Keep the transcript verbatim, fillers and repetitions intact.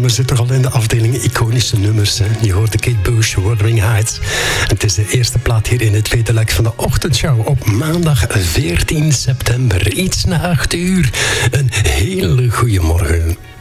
we zitten al in de afdeling iconische nummers. Hè. Je hoort de Kate Bush, Wuthering Heights. Het is de eerste plaat hier in het tweede luik van de ochtendshow op maandag veertien september. Iets na acht uur. Een hele goede morgen.